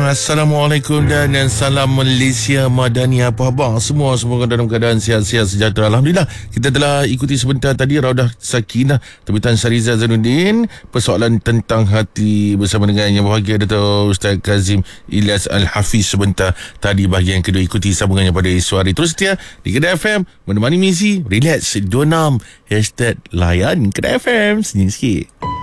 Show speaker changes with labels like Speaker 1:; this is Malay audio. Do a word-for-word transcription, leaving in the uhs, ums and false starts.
Speaker 1: Assalamualaikum dan, dan salam Malaysia Madani. Apa khabar semua? Semoga dalam keadaan sihat-sihat sejahtera. Alhamdulillah. Kita telah ikuti sebentar tadi Raudah Sakinah terbitan Syariza Zainuddin, persoalan tentang hati bersama dengan yang berbahagia Dato' Ustaz Kazim Ilyas Al-Hafiz. Sebentar tadi bahagian kedua, ikuti sambungannya pada esok hari. Terus setia di Kedah F M menemani misi relax dua puluh enam hashtag layan Kedah F M senyum sikit.